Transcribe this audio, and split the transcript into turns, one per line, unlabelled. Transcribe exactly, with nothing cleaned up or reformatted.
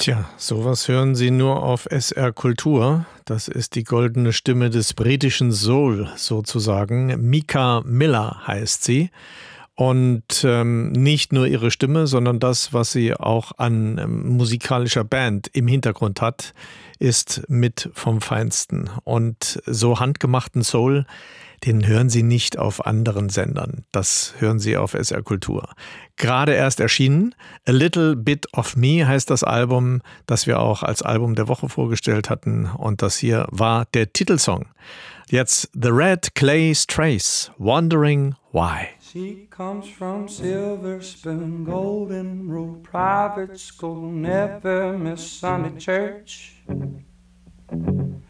Tja, sowas hören Sie nur auf S R Kultur. Das ist die goldene Stimme des britischen Soul sozusagen. Mika Miller heißt sie. Und ähm, nicht nur ihre Stimme, sondern das, was sie auch an ähm, musikalischer Band im Hintergrund hat, ist mit vom Feinsten. Und so handgemachten Soul, den hören Sie nicht auf anderen Sendern. Das hören Sie auf S R Kultur. Gerade erst erschienen. A Little Bit of Me heißt das Album, das wir auch als Album der Woche vorgestellt hatten. Und das hier war der Titelsong. Jetzt The Red Clay Strays, Wondering Why.
She comes from Silver Spoon, Golden Rule, private school, never miss Sunday church.